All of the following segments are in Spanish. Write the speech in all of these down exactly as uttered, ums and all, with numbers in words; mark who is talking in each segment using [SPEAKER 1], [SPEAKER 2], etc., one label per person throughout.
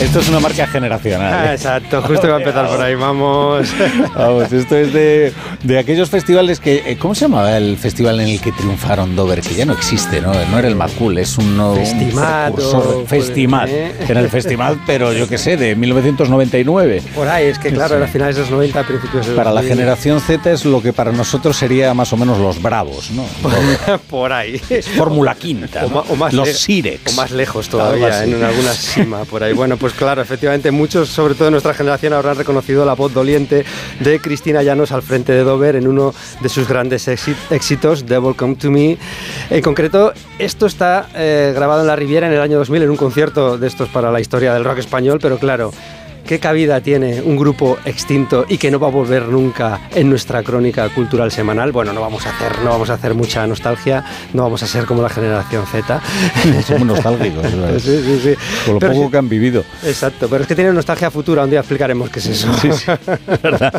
[SPEAKER 1] Esto es una marca generacional.
[SPEAKER 2] Ah, exacto, justo iba a empezar por ahí, vamos.
[SPEAKER 1] Vamos, esto es de, de aquellos festivales que... ¿Cómo se llamaba el festival en el que triunfaron Dover? Que ya no existe, ¿no? No era el Macul, es un...
[SPEAKER 2] Festimat.
[SPEAKER 1] Un Festimat, ¿eh? Que era el Festimat, pero yo qué sé, de mil novecientos noventa y nueve.
[SPEAKER 2] Por ahí, es que claro, sí. Era finales de los noventa, principios de los
[SPEAKER 1] Para la
[SPEAKER 2] noventa.
[SPEAKER 1] generación Z es lo que para nosotros sería más o menos los Bravos, ¿no?
[SPEAKER 2] Por ahí.
[SPEAKER 1] Fórmula Quinta,
[SPEAKER 2] o,
[SPEAKER 1] ¿no?
[SPEAKER 2] o más
[SPEAKER 1] los
[SPEAKER 2] le-
[SPEAKER 1] Sirex.
[SPEAKER 2] O más lejos todavía, en alguna cima por ahí. Bueno, pues claro, efectivamente, muchos, sobre todo de nuestra generación, habrán reconocido la voz doliente de Cristina Llanos al frente de Dover en uno de sus grandes éxitos, Devil Come to Me. En concreto, esto está eh, grabado en la Riviera en el año dos mil, en un concierto de estos para la historia del rock español, pero claro, ¿qué cabida tiene un grupo extinto y que no va a volver nunca en nuestra crónica cultural semanal? Bueno, no vamos a hacer, no vamos a hacer mucha nostalgia, no vamos a ser como la generación Z.
[SPEAKER 1] Somos nostálgicos, ¿verdad?
[SPEAKER 2] Sí, sí, sí.
[SPEAKER 1] Con lo
[SPEAKER 2] Pero
[SPEAKER 1] poco
[SPEAKER 2] sí,
[SPEAKER 1] que han vivido.
[SPEAKER 2] exacto, pero es que tienen nostalgia futura, un día explicaremos qué es eso.
[SPEAKER 1] Sí, sí, verdad.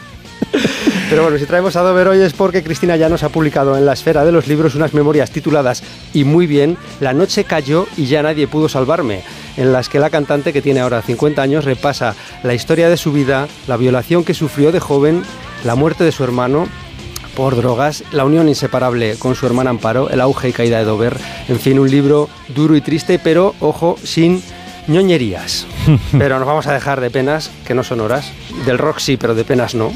[SPEAKER 2] Pero bueno, si traemos a Dover hoy es porque Cristina Llanos ha publicado en la esfera de los libros unas memorias tituladas, y muy bien, La noche cayó y ya nadie pudo salvarme, en las que la cantante, que tiene ahora cincuenta años, repasa la historia de su vida, la violación que sufrió de joven, la muerte de su hermano por drogas, la unión inseparable con su hermana Amparo, el auge y caída de Dover, en fin, un libro duro y triste, pero, ojo, sin ñoñerías. Pero nos vamos a dejar de penas, que no son horas. Del rock sí, pero de penas no.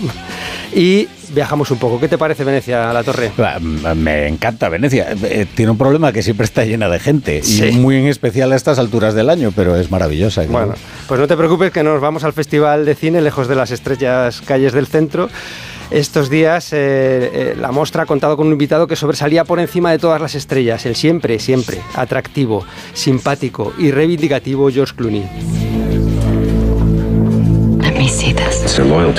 [SPEAKER 2] Y viajamos un poco. ¿Qué te parece Venecia, La Torre?
[SPEAKER 1] Me encanta Venecia. Tiene un problema que siempre está llena de gente. Sí. Y muy en especial a estas alturas del año, pero es maravillosa. Claro.
[SPEAKER 2] Bueno, pues no te preocupes que nos vamos al Festival de Cine, lejos de las estrechas calles del centro. Estos días eh, eh, la Mostra ha contado con un invitado que sobresalía por encima de todas las estrellas, el siempre, siempre atractivo, simpático y reivindicativo George Clooney.
[SPEAKER 3] Let me see this.